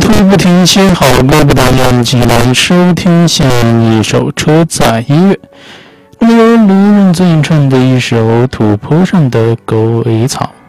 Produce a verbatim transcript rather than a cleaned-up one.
歌不停歇，好歌不打烊，继续来收听下一首车载音乐。那么由卢润子演唱的一首《土坡上的狗尾草》。